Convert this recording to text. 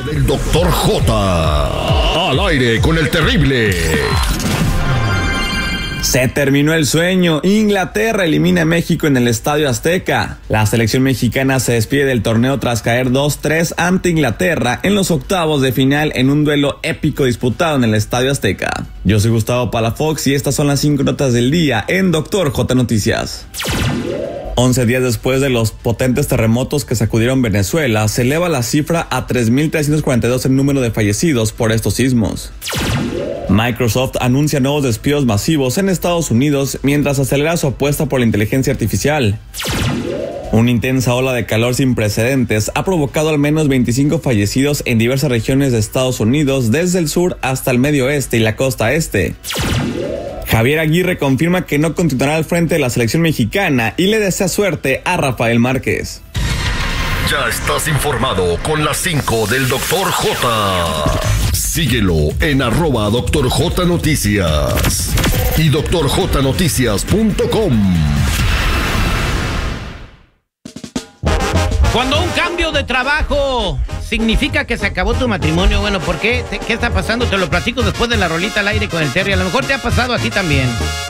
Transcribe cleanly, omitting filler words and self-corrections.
del Dr. J. Al aire con el terrible. Se terminó el sueño. Inglaterra elimina a México en el Estadio Azteca. La selección mexicana se despide del torneo tras caer 2-3 ante Inglaterra en los octavos de final en un duelo épico disputado en el Estadio Azteca. Yo soy Gustavo Palafox y estas son las 5 notas del día en Dr. J Noticias. 11 días después de los potentes terremotos que sacudieron Venezuela, se eleva la cifra a 3.342 el número de fallecidos por estos sismos. Microsoft anuncia nuevos despidos masivos en Estados Unidos mientras acelera su apuesta por la inteligencia artificial. Una intensa ola de calor sin precedentes ha provocado al menos 25 fallecidos en diversas regiones de Estados Unidos, desde el sur hasta el medio oeste y la costa este. Javier Aguirre confirma que no continuará al frente de la selección mexicana y le desea suerte a Rafael Márquez. Ya estás informado con las 5 del Dr. J. Síguelo en @Dr. J Noticias y drjnoticias.com. Cuando un cambio de trabajo significa que se acabó tu matrimonio, bueno, ¿por qué? ¿Qué está pasando? Te lo platico después de la rolita al aire con el Terry. A lo mejor te ha pasado a ti también.